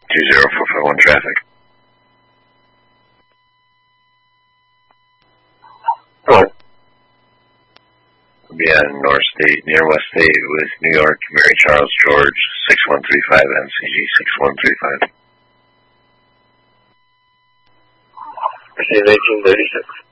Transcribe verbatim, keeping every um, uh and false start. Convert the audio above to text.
two zero four five one traffic. Hello. Be on North State, near West State with New York, Mary Charles George, six one three five, M C G six one three five. Machine eighteen thirty-six.